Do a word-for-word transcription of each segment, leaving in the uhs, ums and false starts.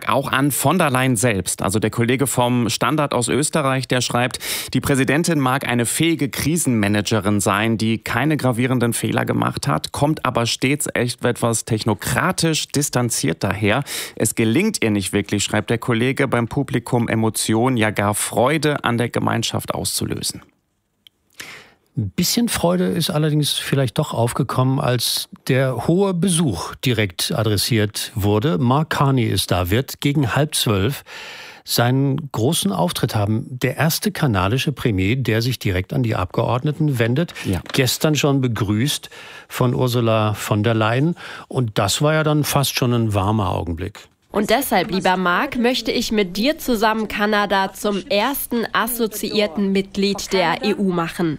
Mark, auch an von der Leyen selbst. Also der Kollege vom Standard aus Österreich, der schreibt, die Präsidentin mag eine fähige Krisenmanagerin sein, die keine gravierenden Fehler gemacht hat, kommt aber stets echt etwas technokratisch distanziert daher. Es gelingt ihr nicht wirklich, schreibt der Kollege, beim Publikum Emotionen, ja gar Freude an der Gemeinschaft auszulösen. Ein bisschen Freude ist allerdings vielleicht doch aufgekommen, als der hohe Besuch direkt adressiert wurde. Mark Carney ist da, wird gegen halb zwölf seinen großen Auftritt haben. Der erste kanadische Premier, der sich direkt an die Abgeordneten wendet. Ja. Gestern schon begrüßt von Ursula von der Leyen. Und das war ja dann fast schon ein warmer Augenblick. Und deshalb, lieber Mark, möchte ich mit dir zusammen Kanada zum ersten assoziierten Mitglied der E U machen.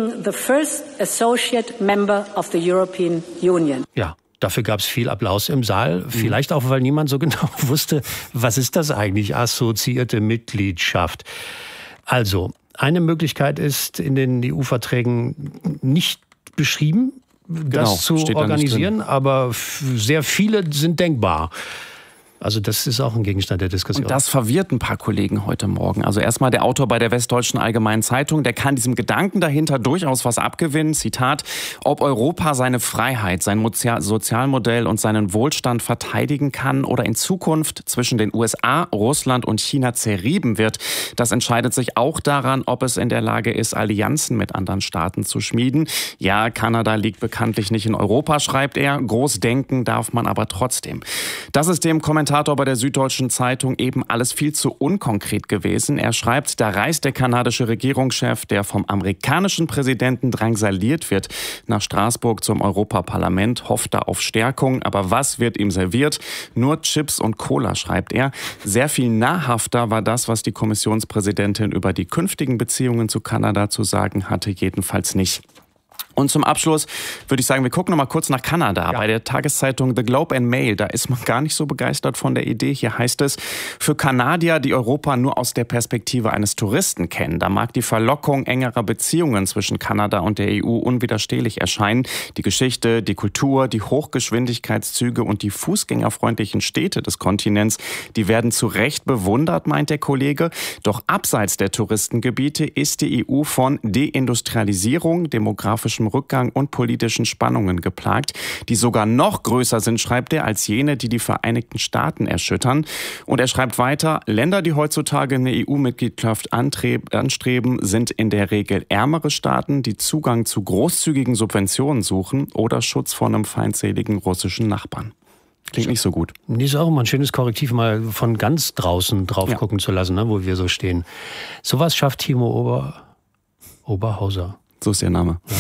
Ja, dafür gab es viel Applaus im Saal. Vielleicht auch, weil niemand so genau wusste, was ist das eigentlich, assoziierte Mitgliedschaft. Also, eine Möglichkeit ist in den E U-Verträgen nicht beschrieben, das genau, zu organisieren, aber sehr viele sind denkbar. Also das ist auch ein Gegenstand der Diskussion. Und das verwirrt ein paar Kollegen heute Morgen. Also erstmal der Autor bei der Westdeutschen Allgemeinen Zeitung, der kann diesem Gedanken dahinter durchaus was abgewinnen. Zitat, ob Europa seine Freiheit, sein Sozialmodell und seinen Wohlstand verteidigen kann oder in Zukunft zwischen den U S A, Russland und China zerrieben wird, das entscheidet sich auch daran, ob es in der Lage ist, Allianzen mit anderen Staaten zu schmieden. Ja, Kanada liegt bekanntlich nicht in Europa, schreibt er. Groß denken darf man aber trotzdem. Das ist dem Kommentar bei der Süddeutschen Zeitung eben alles viel zu unkonkret gewesen. Er schreibt, da reist der kanadische Regierungschef, der vom amerikanischen Präsidenten drangsaliert wird, nach Straßburg zum Europaparlament, hofft da auf Stärkung. Aber was wird ihm serviert? Nur Chips und Cola, schreibt er. Sehr viel nahrhafter war das, was die Kommissionspräsidentin über die künftigen Beziehungen zu Kanada zu sagen hatte, jedenfalls nicht. Und zum Abschluss würde ich sagen, wir gucken noch mal kurz nach Kanada. Ja. Bei der Tageszeitung The Globe and Mail, da ist man gar nicht so begeistert von der Idee. Hier heißt es, für Kanadier, die Europa nur aus der Perspektive eines Touristen kennen, da mag die Verlockung engerer Beziehungen zwischen Kanada und der E U unwiderstehlich erscheinen. Die Geschichte, die Kultur, die Hochgeschwindigkeitszüge und die fußgängerfreundlichen Städte des Kontinents, die werden zu Recht bewundert, meint der Kollege. Doch abseits der Touristengebiete ist die E U von Deindustrialisierung, demografischem Rückgang und politischen Spannungen geplagt, die sogar noch größer sind, schreibt er, als jene, die die Vereinigten Staaten erschüttern. Und er schreibt weiter, Länder, die heutzutage eine E U-Mitgliedschaft anstreben, sind in der Regel ärmere Staaten, die Zugang zu großzügigen Subventionen suchen oder Schutz vor einem feindseligen russischen Nachbarn. Klingt nicht so gut. Das ist auch immer ein schönes Korrektiv, mal von ganz draußen drauf ja. gucken zu lassen, ne, wo wir so stehen. Sowas schafft Timo Ober, Oberhauser. So ist der Name. Ja.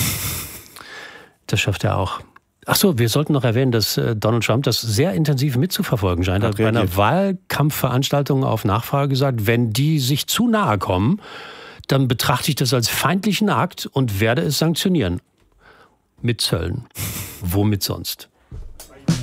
Das schafft er auch. Ach so, wir sollten noch erwähnen, dass Donald Trump das sehr intensiv mitzuverfolgen scheint. Er hat bei einer Wahlkampfveranstaltung auf Nachfrage gesagt, wenn die sich zu nahe kommen, dann betrachte ich das als feindlichen Akt und werde es sanktionieren. Mit Zöllen. Womit sonst?